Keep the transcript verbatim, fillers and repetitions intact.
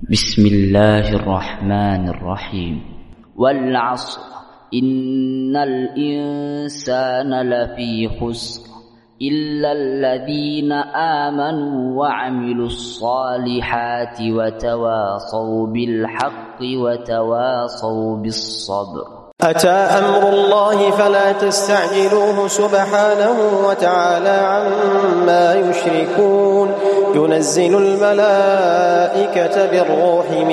بسم الله الرحمن الرحيم والعصر إن الإنسان لفي خسر إلا الذين آمنوا وعملوا الصالحات وتواصوا بالحق وتواصوا بالصبر. أتى أمر الله فلا تستعجلوه سبحانه وتعالى عما يشركون. ينزل الملائكة بالروح